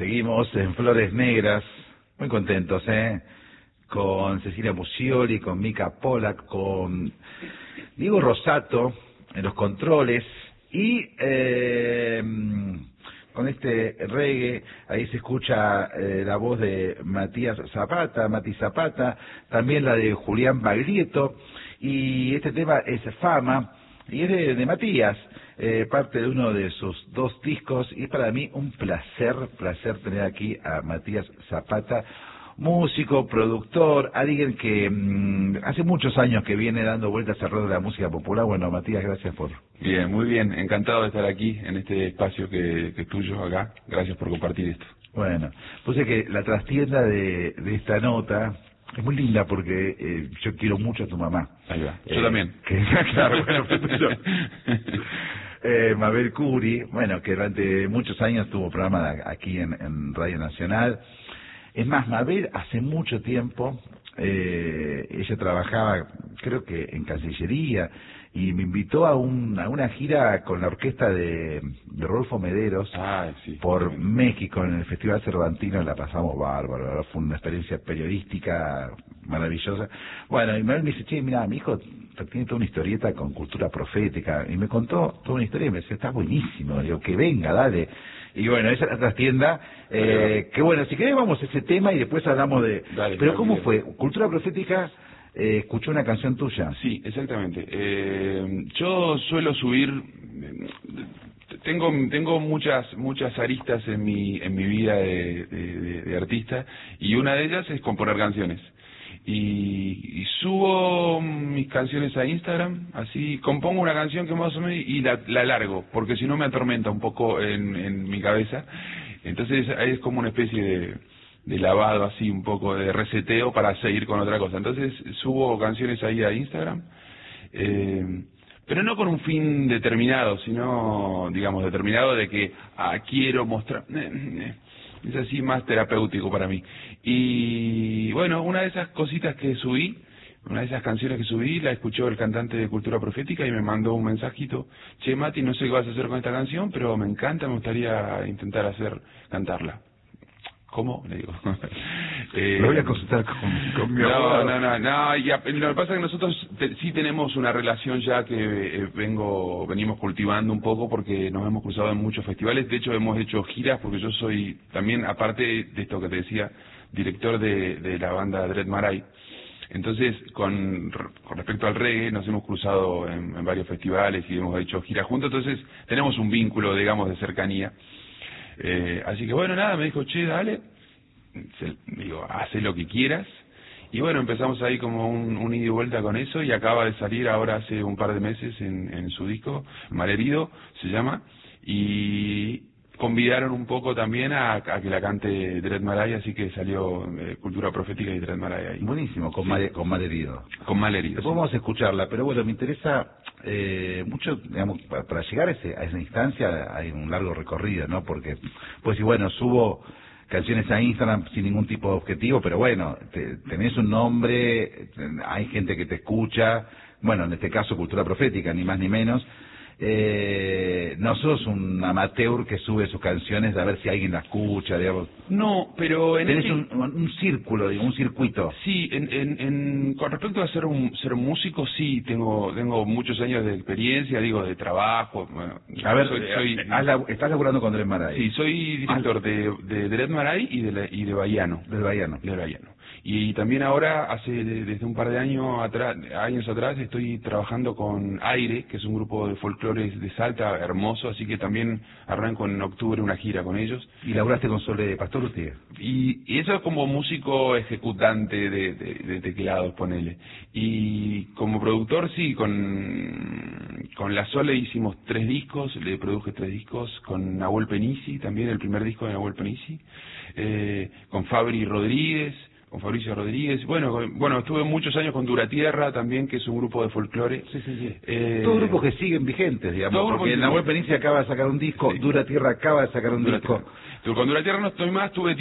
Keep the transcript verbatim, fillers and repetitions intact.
Seguimos en Flores Negras, muy contentos, ¿eh? Con Cecilia Musioli, con Mica Pollack, con Diego Rosato en los controles y eh, con este reggae, ahí se escucha eh, la voz de Matías Zapata, Mati Zapata, también la de Julián Baglietto, y este tema es Fama, y es de, de Matías, eh, parte de uno de sus dos discos, y para mí un placer, placer tener aquí a Matías Zapata, músico, productor, alguien que mmm, hace muchos años que viene dando vueltas alrededor de la música popular. Bueno, Matías, gracias por... Bien, muy bien, encantado de estar aquí en este espacio que, que es tuyo acá. Gracias por compartir esto. Bueno, puse que la trastienda de, de esta nota es muy linda porque eh, yo quiero mucho a tu mamá. Ahí va, yo eh, también. Que, claro, bueno, yo. Eh, Mabel Curi, bueno, que durante muchos años tuvo programa aquí en, en Radio Nacional. Es más, Mabel hace mucho tiempo, eh, ella trabajaba, creo que en Cancillería, y me invitó a, un, a una gira con la orquesta de, de Rodolfo Mederos ah, sí, por sí. México, en el Festival Cervantino. La pasamos bárbaro, fue una experiencia periodística maravillosa. Bueno, y Mabel me dice, che, mira, mi hijo tiene toda una historieta con cultura profética, y me contó toda una historia y me dice, está buenísimo, digo, que venga, dale. Y bueno, esa es la trastienda, eh, que bueno, si querés vamos a ese tema y después hablamos de... Dale, pero dale, ¿cómo dale. fue? Cultura profética, eh, escuchó una canción tuya. Sí, exactamente. Eh, yo suelo subir, tengo tengo muchas muchas aristas en mi en mi vida de, de, de, de artista, y una de ellas es componer canciones. Y, y subo mis canciones a Instagram, así compongo una canción que más o menos y la, la largo, porque si no me atormenta un poco en, en mi cabeza. Entonces es como una especie de, de lavado, así un poco de reseteo para seguir con otra cosa. Entonces subo canciones ahí a Instagram, eh, pero no con un fin determinado, sino, digamos, determinado de que ah, quiero mostrar... Es así más terapéutico para mí. Y bueno, una de esas cositas que subí, una de esas canciones que subí, la escuchó el cantante de Cultura Profética y me mandó un mensajito: che, Mati, no sé qué vas a hacer con esta canción, pero me encanta, me gustaría intentar hacer, cantarla. ¿Cómo? Le digo. eh, Lo voy a consultar con, con mi no, abogado. No, no, no, y a, lo que pasa es que nosotros te, sí tenemos una relación ya que eh, vengo venimos cultivando un poco, porque nos hemos cruzado en muchos festivales. De hecho, hemos hecho giras, porque yo soy también, aparte de esto que te decía, director de, de la banda Dread Marai. Entonces, con, con respecto al reggae, nos hemos cruzado en, en varios festivales y hemos hecho giras juntos. Entonces, tenemos un vínculo, digamos, de cercanía. Eh, así que bueno, nada, me dijo, che, dale, se, digo, hace lo que quieras. Y bueno, empezamos ahí como un, un ida y vuelta con eso, y acaba de salir ahora hace un par de meses en, en su disco, Malherido se llama, y convidaron un poco también a, a que la cante Dread Marai, así que salió eh, Cultura Profética y Dread Marai ahí. Buenísimo, con, sí. mal, con Malherido. Con Malherido. Después sí. Vamos a escucharla, pero bueno, me interesa eh, mucho, digamos, para, para llegar a, ese, a esa instancia hay un largo recorrido, ¿no? Porque, pues, y bueno, subo canciones a Instagram sin ningún tipo de objetivo, pero bueno, te, tenés un nombre, hay gente que te escucha, bueno, en este caso Cultura Profética, ni más ni menos. Eh, no sos un amateur que sube sus canciones a ver si alguien la escucha, digamos. No, pero en tenés este... un, un círculo, digamos, un circuito. Sí, en, en, en, con respecto a ser un ser músico, sí, tengo tengo muchos años de experiencia, digo, de trabajo. Bueno, a ver, soy, soy, la, estás laburando con Dread Marai. Sí, soy director ah. de, de Dread Marai y de, la, y de Bahiano. Del Bahiano. Del Bahiano. Y también ahora, hace desde un par de años atrás, años atrás, estoy trabajando con Aire, que es un grupo de folclore de Salta hermoso, así que también arranco en octubre una gira con ellos. ¿Y laburaste con Sole Pastor usted? Y, y eso es como músico ejecutante de, de, de teclados, ponele. Y como productor, sí, con, con la Sole hicimos tres discos, le produje tres discos, con Nahuel Penisi, también el primer disco de Nahuel Penisi, eh, con Fabri Rodríguez, con Fabricio Rodríguez, bueno, bueno, estuve muchos años con Duratierra también, que es un grupo de folclore. Sí, sí, sí. Eh, todos grupos que siguen vigentes, digamos, porque el Nahuel Penisi acaba de sacar un disco, sí. Duratierra acaba de sacar un Duratierra. disco. Con Duratierra no estoy más, tuve